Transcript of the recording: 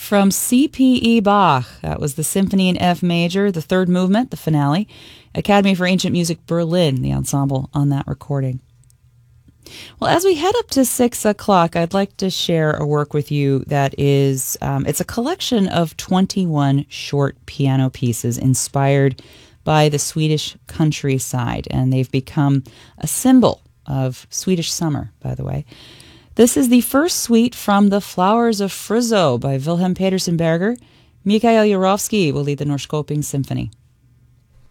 from C.P.E. Bach. That was the Symphony in F major, the third movement, the finale. Academy for Ancient Music Berlin, the ensemble on that recording. Well, as we head up to 6 o'clock, I'd like to share a work with you that is, it's a collection of 21 short piano pieces inspired by the Swedish countryside, and they've become a symbol of Swedish summer, by the way. This is the first suite from The Flowers of Fruzzo by Wilhelm Petersen Berger. Mikael Jarowski will lead the Norrköping Symphony.